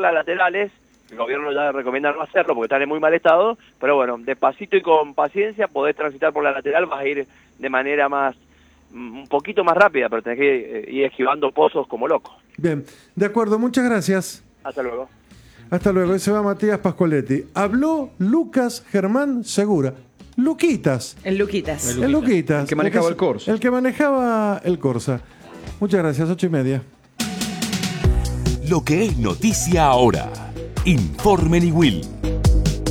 las laterales. El gobierno ya recomienda no hacerlo porque están en muy mal estado, pero bueno, despacito y con paciencia podés transitar por la lateral, vas a ir de manera un poquito más rápida, pero tenés que ir esquivando pozos como loco. Bien, de acuerdo, muchas gracias. Hasta luego. Hasta luego, ese va Matías Pascoletti. Habló Lucas Germán Segura. Luquitas. El Luquitas. El Luquitas. El que manejaba el Corsa. El que manejaba el Corsa. Muchas gracias, 8:30. Lo que es noticia ahora. Informe Niwil.